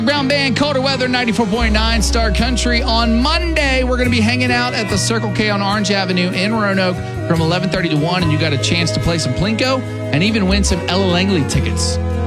Brown Band, Colder Weather, 94.9 Star Country. On Monday, we're going to be hanging out at the Circle K on Orange Avenue in Roanoke from 11:30 to 1, and you got a chance to play some Plinko and even win some Ella Langley tickets.